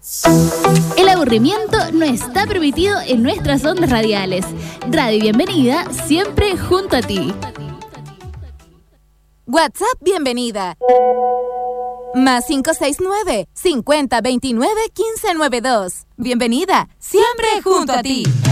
El aburrimiento no está permitido en nuestras ondas radiales. Radio Bienvenida, siempre junto a ti. WhatsApp Bienvenida. Más 569 5029 1592. Bienvenida, siempre junto a ti.